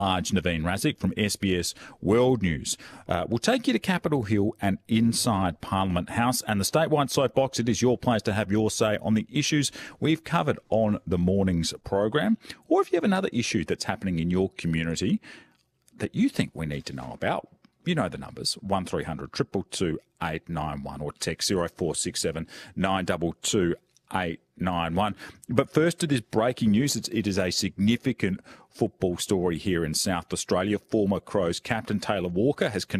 Naveen Razik from SBS World News. We'll take you to Capitol Hill and inside Parliament House and the statewide soapbox. It is your place to have your say on the issues we've covered on the morning's program. Or if you have another issue that's happening in your community that you think we need to know about, you know the numbers, 1300 222 891 or text 0467 922 891. But first, it is breaking news. It is a significant football story here in South Australia. Former Crows captain Taylor Walker has